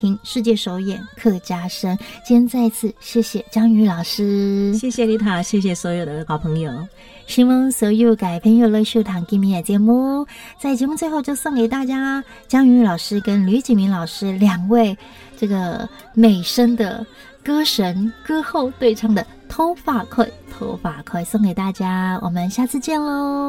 听世界首演客家声。今天再一次谢谢张宇老师， 谢谢丽塔，谢谢所有的好朋友。 希望所有改朋友的收听今天的节目，在节目最后就送给大家张宇老师跟吕锦明老师两位这个美声的歌神歌后对唱的头发快送给大家，我们下次见喽。